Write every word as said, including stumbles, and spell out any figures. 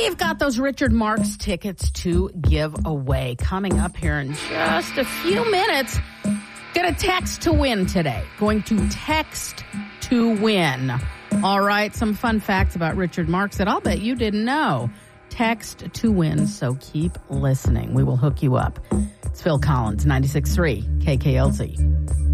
We've got those Richard Marx tickets to give away coming up here in just a few minutes. Get a text to win today. Going to text to win. All right, some fun facts about Richard Marx that I'll bet you didn't know. Text to win, so keep listening. We will hook you up. It's Phil Collins, ninety-six point three K K L Z.